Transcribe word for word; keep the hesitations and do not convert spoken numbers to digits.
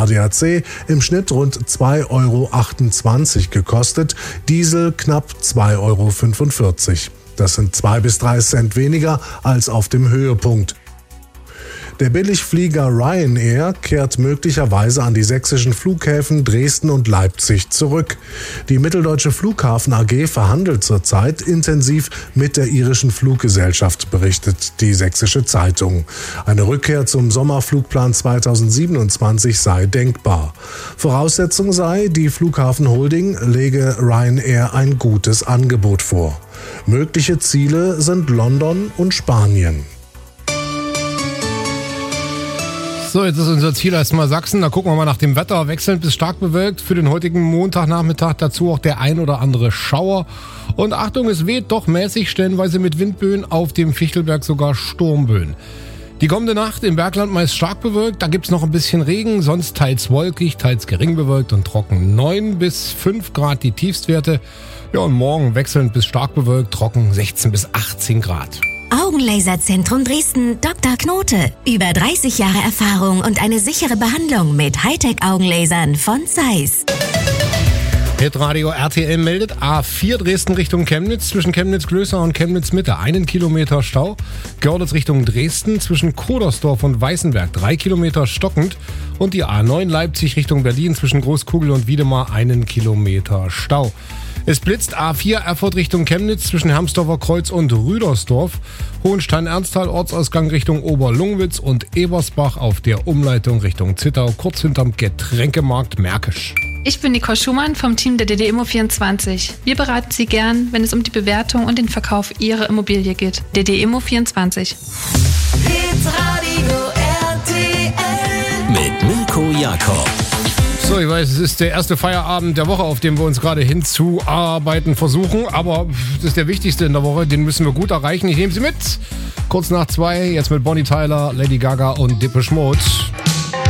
A D A C im Schnitt rund zwei Euro achtundzwanzig gekostet, Diesel knapp zwei Euro fünfundvierzig. Das sind zwei bis drei Cent weniger als auf dem Höhepunkt. Der Billigflieger Ryanair kehrt möglicherweise an die sächsischen Flughäfen Dresden und Leipzig zurück. Die Mitteldeutsche Flughafen A G verhandelt zurzeit intensiv mit der irischen Fluggesellschaft, berichtet die Sächsische Zeitung. Eine Rückkehr zum Sommerflugplan zweitausendsiebenundzwanzig sei denkbar. Voraussetzung sei, die Flughafen Holding lege Ryanair ein gutes Angebot vor. Mögliche Ziele sind London und Spanien. So, jetzt ist unser Ziel erstmal Sachsen. Da gucken wir mal nach dem Wetter. Wechselnd bis stark bewölkt für den heutigen Montagnachmittag. Dazu auch der ein oder andere Schauer. Und Achtung, es weht doch mäßig, stellenweise mit Windböen, auf dem Fichtelberg sogar Sturmböen. Die kommende Nacht im Bergland meist stark bewölkt. Da gibt's noch ein bisschen Regen, sonst teils wolkig, teils gering bewölkt und trocken. neun bis fünf Grad die Tiefstwerte. Ja, und morgen wechselnd bis stark bewölkt, trocken sechzehn bis achtzehn Grad. Augenlaserzentrum Dresden, Doktor Knote. Über dreißig Jahre Erfahrung und eine sichere Behandlung mit Hightech-Augenlasern von Zeiss. Hitradio R T L meldet A vier Dresden Richtung Chemnitz, zwischen Chemnitz-Glößer und Chemnitz-Mitte einen Kilometer Stau. Görlitz Richtung Dresden, zwischen Kodersdorf und Weißenberg drei Kilometer stockend. Und die A neun Leipzig Richtung Berlin, zwischen Großkugel und Wiedemar einen Kilometer Stau. Es blitzt A vier Erfurt Richtung Chemnitz zwischen Hermsdorfer Kreuz und Rüdersdorf. Hohenstein-Ernsthal Ortsausgang Richtung Oberlungwitz und Ebersbach auf der Umleitung Richtung Zittau, kurz hinterm Getränkemarkt Märkisch. Ich bin Nicole Schumann vom Team der D D Immo vierundzwanzig. Wir beraten Sie gern, wenn es um die Bewertung und den Verkauf Ihrer Immobilie geht. D D Immo vierundzwanzig. Hitradio R T L mit Mirko Jakob. So, ich weiß, es ist der erste Feierabend der Woche, auf dem wir uns gerade hinzuarbeiten versuchen. Aber das ist der wichtigste in der Woche, den müssen wir gut erreichen. Ich nehme Sie mit. Kurz nach zwei, jetzt mit Bonnie Tyler, Lady Gaga und Depeche Mode.